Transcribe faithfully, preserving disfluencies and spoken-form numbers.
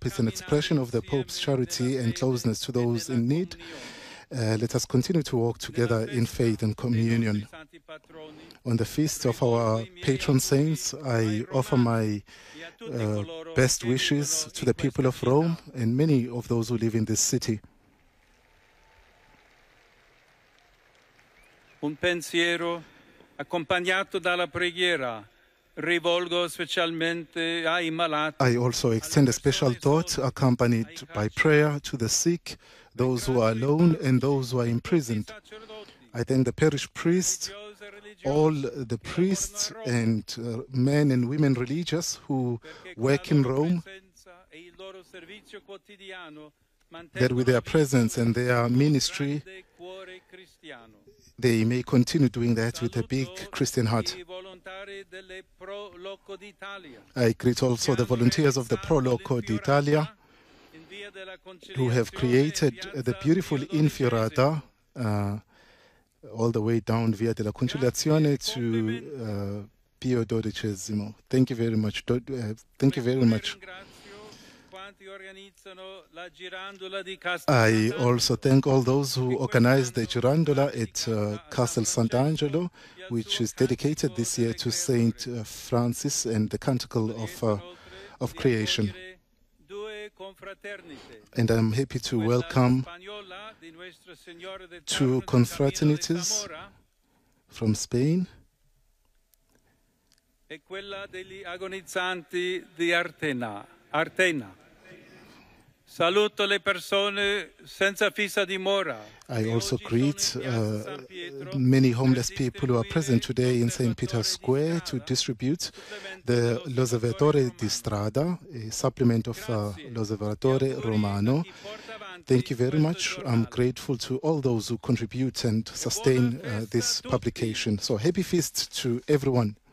Pope is an expression of the Pope's charity and closeness to those in need. Uh, let us continue to walk together in faith and communion. On the feast of our patron saints, I offer my uh, best wishes to the people of Rome and many of those who live in this city. Un pensiero accompagnato dalla preghiera rivolgo specialmente ai malati. I also extend a special thought accompanied by prayer to the sick, those who are alone and those who are imprisoned. I thank the parish priest, all the priests and uh, men and women religious who work in Rome, that with their presence and their ministry, they may continue doing that with a big Christian heart. I greet also the volunteers of the Pro Loco d'Italia who have created the beautiful Infiorata uh, all the way down Via della Conciliazione to uh, Pio dodicesimo. Thank you very much. Do, uh, thank you very much. I also thank all those who organized the Girandola at uh, Castle Sant'Angelo, which is dedicated this year to Saint uh, Francis and the Canticle of, uh, of Creation. And I'm happy to welcome two confraternities from Spain. E quella degli agonizzanti di Artena. Artena. Saluto le persone senza fissa dimora. I also greet uh, many homeless people who are present today in Saint Peter's Square to distribute the L'Osservatore di Strada, a supplement of uh, L'Osservatore Romano. Thank you very much. I'm grateful to all those who contribute and sustain uh, this publication. So happy feast to everyone.